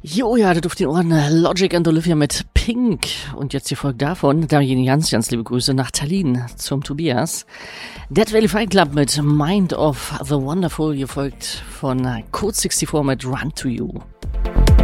Jo, ja, das auf den Ohren Logic and Olivia mit Pink. Und jetzt die Folge davon, da gehen ganz liebe Grüße nach Tallinn zum Tobias. Dead Valley Fight Club mit Mind of the Wonderful, gefolgt von Code 64 mit Run to You.